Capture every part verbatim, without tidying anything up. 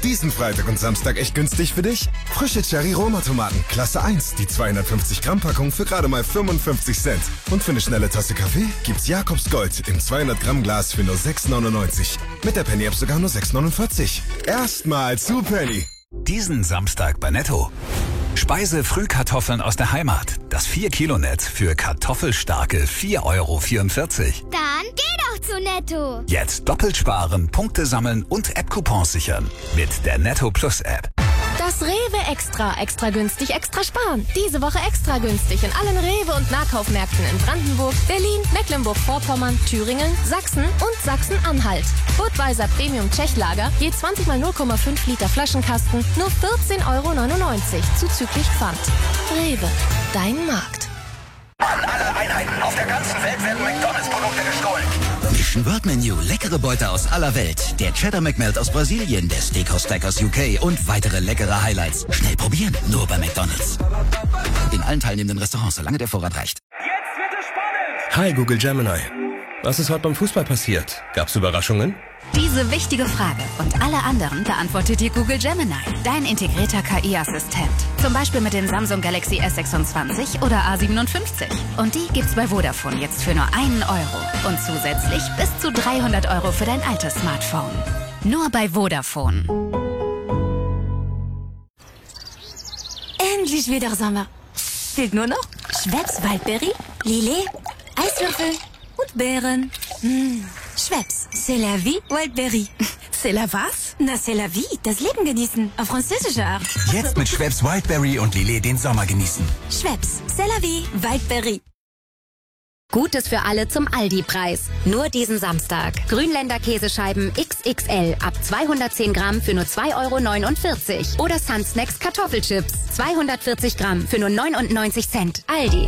Diesen Freitag und Samstag echt günstig für dich? Frische Cherry-Roma-Tomaten, Klasse eins, die zweihundertfünfzig Gramm Packung für gerade mal fünfundfünfzig Cent. Und für eine schnelle Tasse Kaffee gibt's Jakobs Gold im zweihundert Gramm Glas für nur sechs neunundneunzig. Mit der Penny-App sogar nur sechs neunundvierzig. Erstmal zu Penny. Diesen Samstag bei Netto. Speise-Frühkartoffeln aus der Heimat. Das vier Kilo Net für kartoffelstarke vier Euro vierundvierzig. Dann geh doch zu Netto. Jetzt doppelt sparen, Punkte sammeln und App-Coupons sichern. Mit der Netto Plus App. Das Rewe Extra. Extra günstig, extra sparen. Diese Woche extra günstig in allen Rewe- und Nahkaufmärkten in Brandenburg, Berlin, Mecklenburg-Vorpommern, Thüringen, Sachsen und Sachsen-Anhalt. Budweiser Premium Tschechlager, je zwanzig mal null Komma fünf Liter Flaschenkasten, nur vierzehn Euro neunundneunzig, zuzüglich Pfand. Rewe, dein Markt. An alle Einheiten auf der ganzen Welt werden McDonalds-Produkte gestohlen. Mission World Menu, leckere Beute aus aller Welt. Der Cheddar McMelt aus Brasilien, der Steakhouse Stack aus U K und weitere leckere Highlights. Schnell probieren, nur bei McDonalds. In allen teilnehmenden Restaurants, solange der Vorrat reicht. Jetzt wird es spannend. Hi Google Gemini. Was ist heute beim Fußball passiert? Gab's Überraschungen? Diese wichtige Frage und alle anderen beantwortet dir Google Gemini, dein integrierter K I-Assistent. Zum Beispiel mit dem Samsung Galaxy S sechsundzwanzig oder A siebenundfünfzig. Und die gibt's bei Vodafone jetzt für nur einen Euro. Und zusätzlich bis zu dreihundert Euro für dein altes Smartphone. Nur bei Vodafone. Endlich wieder Sommer. Fehlt nur noch Schweppes Waldberry, Lillet, Eiswürfel und Beeren. Mmh. Schweppes, c'est la vie, Wildberry. C'est la was? Na, c'est la vie, das Leben genießen, auf französische Art. Jetzt mit Schweppes Wildberry und Lillet den Sommer genießen. Schweppes, c'est la vie, Wildberry. Gutes für alle zum Aldi-Preis. Nur diesen Samstag. Grünländer Käsescheiben X X L ab zweihundertzehn Gramm für nur zwei Euro neunundvierzig. Oder Sun Snacks Kartoffelchips zweihundertvierzig Gramm für nur neunundneunzig Cent. Aldi.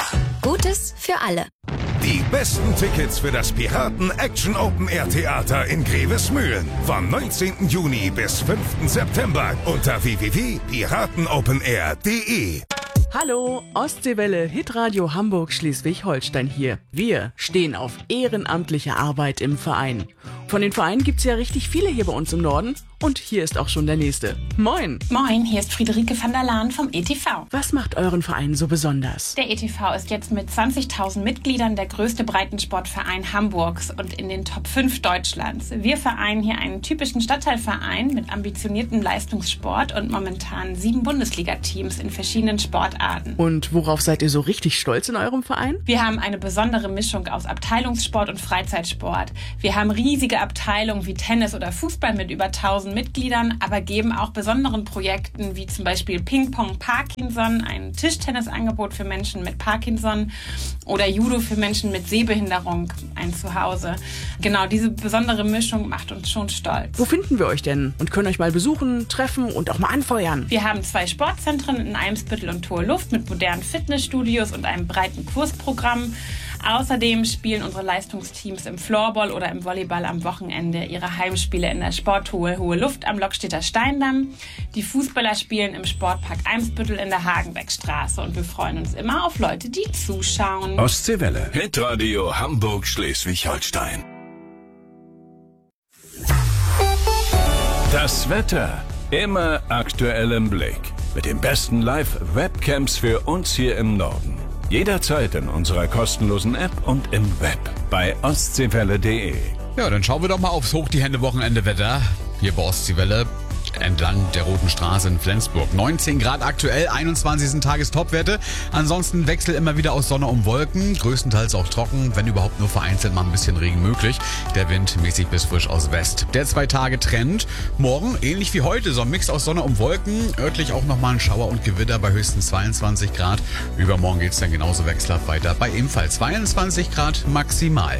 Gutes für alle. Die besten Tickets für das Piraten Action Open Air Theater in Grevesmühlen. Vom neunzehnten Juni bis fünften September unter w w w punkt piratenopenair punkt de. Hallo, Ostseewelle, Hitradio Hamburg Schleswig-Holstein hier. Wir stehen auf ehrenamtliche Arbeit im Verein. Von den Vereinen gibt's ja richtig viele hier bei uns im Norden. Und hier ist auch schon der nächste. Moin. Moin, hier ist Friederike van der Laan vom E T V. Was macht euren Verein so besonders? Der E T V ist jetzt mit zwanzigtausend Mitgliedern der größte Breitensportverein Hamburgs und in den Top fünf Deutschlands. Wir vereinen hier einen typischen Stadtteilverein mit ambitioniertem Leistungssport und momentan sieben Bundesliga-Teams in verschiedenen Sportarten. Und worauf seid ihr so richtig stolz in eurem Verein? Wir haben eine besondere Mischung aus Abteilungssport und Freizeitsport. Wir haben riesige Abteilungen wie Tennis oder Fußball mit über tausend Mitgliedern, aber geben auch besonderen Projekten wie zum Beispiel Ping-Pong Parkinson, ein Tischtennisangebot für Menschen mit Parkinson oder Judo für Menschen mit Sehbehinderung, ein Zuhause. Genau, diese besondere Mischung macht uns schon stolz. Wo finden wir euch denn und können euch mal besuchen, treffen und auch mal anfeuern? Wir haben zwei Sportzentren in Eimsbüttel und Hohe Luft mit modernen Fitnessstudios und einem breiten Kursprogramm. Außerdem spielen unsere Leistungsteams im Floorball oder im Volleyball am Wochenende ihre Heimspiele in der Sporthalle Hohe Luft am Lockstädter Steindamm. Die Fußballer spielen im Sportpark Eimsbüttel in der Hagenbeckstraße und wir freuen uns immer auf Leute, die zuschauen. Ostseewelle. Hitradio Hamburg Schleswig-Holstein. Das Wetter. Immer aktuell im Blick. Mit den besten Live-Webcams für uns hier im Norden. Jederzeit in unserer kostenlosen App und im Web bei ostseewelle punkt de. Ja, dann schauen wir doch mal aufs Hoch die Hände Wochenende-Wetter. Hier bei Ostseewelle entlang der Roten Straße in Flensburg. neunzehn Grad aktuell, einundzwanzig Tagestopwerte. Ansonsten Wechsel immer wieder aus Sonne und Wolken. Größtenteils auch trocken, wenn überhaupt nur vereinzelt mal ein bisschen Regen möglich. Der Wind mäßig bis frisch aus West. Der Zwei-Tage-Trend. Morgen ähnlich wie heute, so ein Mix aus Sonne und Wolken. Örtlich auch nochmal ein Schauer und Gewitter bei höchstens zweiundzwanzig Grad. Übermorgen geht es dann genauso wechselhaft weiter. Bei ebenfalls zweiundzwanzig Grad maximal.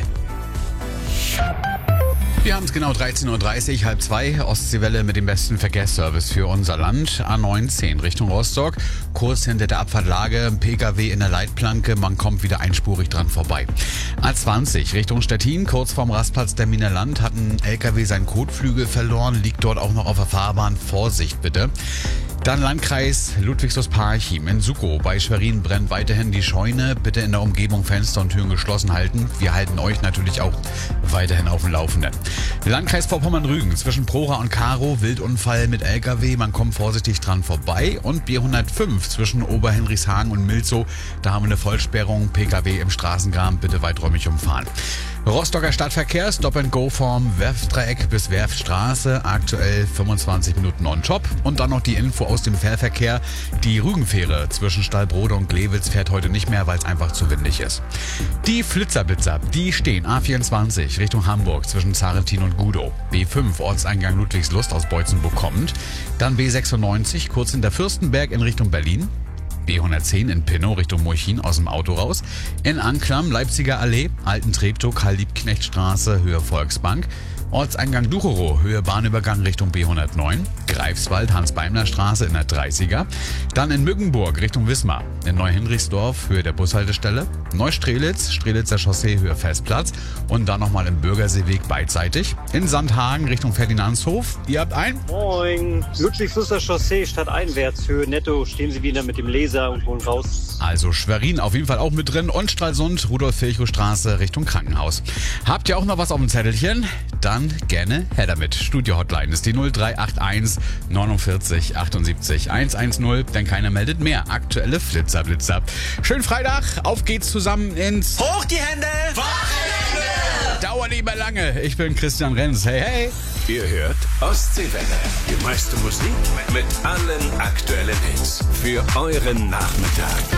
Wir haben es genau dreizehn Uhr dreißig, halb zwei. Ostseewelle mit dem besten Verkehrsservice für unser Land. A neunzehn Richtung Rostock. Kurz hinter der Abfahrtlage. P K W in der Leitplanke. Man kommt wieder einspurig dran vorbei. A zwanzig Richtung Stettin. Kurz vorm Rastplatz der Miner Land hat ein L K W seinen Kotflügel verloren. Liegt dort auch noch auf der Fahrbahn. Vorsicht bitte. Dann Landkreis Ludwigslust-Parchim in Sukow. Bei Schwerin brennt weiterhin die Scheune. Bitte in der Umgebung Fenster und Türen geschlossen halten. Wir halten euch natürlich auch weiterhin auf dem Laufenden. Landkreis Vorpommern-Rügen zwischen Prora und Karo. Wildunfall mit L K W. Man kommt vorsichtig dran vorbei. Und B hundertfünf zwischen Oberhenrichshagen und Milzow. Da haben wir eine Vollsperrung. P K W im Straßengraben. Bitte weiträumig umfahren. Rostocker Stadtverkehr, Stop and Go vom Werftdreieck bis Werftstraße, aktuell fünfundzwanzig Minuten on top. Und dann noch die Info aus dem Fährverkehr. Die Rügenfähre zwischen Stallbrode und Glewitz fährt heute nicht mehr, weil es einfach zu windig ist. Die Flitzerblitzer, die stehen A vierundzwanzig Richtung Hamburg zwischen Zarentin und Gudow. B fünf Ortseingang Ludwigslust aus Beutzenburg kommend. Dann B sechsundneunzig kurz hinter Fürstenberg in Richtung Berlin. B hundertzehn in Pinnow Richtung Murchin aus dem Auto raus. In Anklam, Leipziger Allee, Alten Treptow, Karl-Liebknecht-Straße, Höhe Volksbank. Ortseingang Ducherow, Höhe Bahnübergang Richtung B hundertneun. Greifswald, Hans-Beimler-Straße in der dreißiger. Dann in Mückenburg Richtung Wismar. In Neuhinrichsdorf, Höhe der Bushaltestelle. Neustrelitz, Strelitzer Chaussee, Höhe Festplatz. Und dann nochmal im Bürgerseeweg beidseitig. In Sandhagen Richtung Ferdinandshof. Ihr habt ein? Moin. Ludwigslustler Chaussee stadteinwärts, Höhe Netto. Stehen Sie wieder mit dem Laser und holen raus. Also Schwerin auf jeden Fall auch mit drin. Und Stralsund, Rudolf-Virchow-Straße Richtung Krankenhaus. Habt ihr auch noch was auf dem Zettelchen? Dann gerne her damit. Studio-Hotline ist die null drei acht eins neunundvierzig achtundsiebzig hundertzehn, denn keiner meldet mehr. Aktuelle Flitzerblitzer. Schönen Freitag, auf geht's zusammen ins Hoch die Hände! Wochenende! Dauert nicht mehr lange. Ich bin Christian Renz. Hey, hey! Ihr hört Ostseewelle. Die meiste Musik mit allen aktuellen Hits für euren Nachmittag.